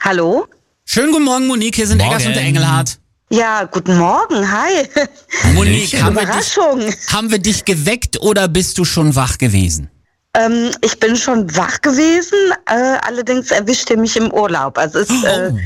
Hallo? Schönen guten Morgen, Monique. Hier sind Morgen. Eggers und der Engelhardt. Ja, guten Morgen, hi. Monique, haben Überraschung. wir dich geweckt oder bist du schon wach gewesen? Ich bin schon wach gewesen, allerdings erwischt ihr mich im Urlaub. Also ist,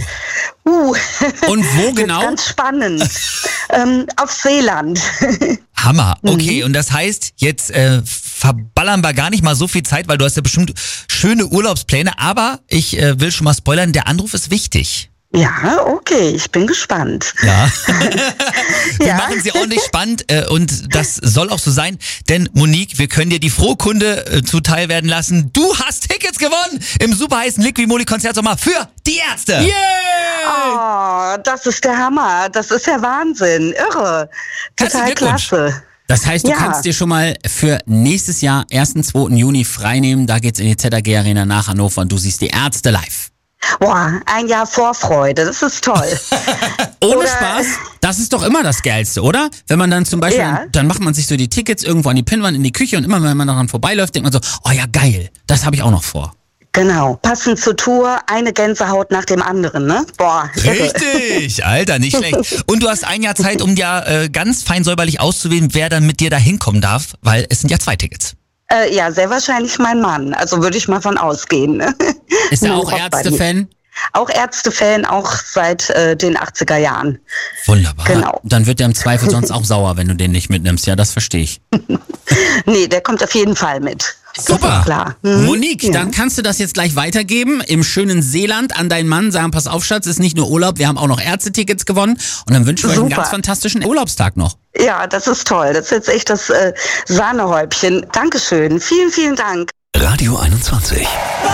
Und wo genau? Ganz spannend. Auf Seeland. Hammer. Okay, und das heißt, jetzt verballern wir gar nicht mal so viel Zeit, weil du hast ja bestimmt schöne Urlaubspläne, aber ich will schon mal spoilern, der Anruf ist wichtig. Ja, okay, ich bin gespannt. Ja. Wir Ja. machen sie ordentlich spannend und das soll auch so sein, denn Monique, wir können dir die frohe Kunde zuteil werden lassen. Du hast Tickets gewonnen im super heißen Liquimoli-Konzertsommer für die Ärzte. Yeah! Oh, das ist der Hammer. Das ist ja Wahnsinn. Irre. Herzlichen Total Glückwunsch. klasse. Das heißt, du Ja. kannst dir schon mal für nächstes Jahr, 1. 2. Juni, freinehmen. Da geht's in die ZAG Arena nach Hannover und du siehst die Ärzte live. Boah, ein Jahr Vorfreude. Das ist toll. Ohne Oder- Spaß, das ist doch immer das Geilste, oder? Wenn man dann zum Beispiel, Ja. dann macht man sich so die Tickets irgendwo an die Pinnwand in die Küche und immer wenn man daran vorbeiläuft, denkt man so, oh ja geil, das habe ich auch noch vor. Genau. Passend zur Tour, eine Gänsehaut nach dem anderen, ne? Boah, irre. Richtig, Alter, nicht schlecht. Und du hast ein Jahr Zeit, um ja ganz fein säuberlich auszuwählen, wer dann mit dir da hinkommen darf, weil es sind ja 2 Tickets. Ja, sehr wahrscheinlich mein Mann. Also würde ich mal von ausgehen. Ne? Ist er Nun, auch bei mir. Ärzte-Fan? Auch Ärzte-Fan, auch seit den 80er Jahren. Wunderbar. Genau. Dann wird der im Zweifel sonst auch sauer, wenn du den nicht mitnimmst. Ja, das verstehe ich. Nee, der kommt auf jeden Fall mit. Super. Das ist klar. Mhm. Monique, Ja. dann kannst du das jetzt gleich weitergeben im schönen Seeland an deinen Mann. Sagen, pass auf, Schatz, ist nicht nur Urlaub, wir haben auch noch Ärztetickets gewonnen. Und dann wünschen wir euch einen Super. ganz fantastischen Urlaubstag noch. Ja, das ist toll. Das ist jetzt echt das Sahnehäubchen. Dankeschön. Vielen, vielen Dank. Radio 21.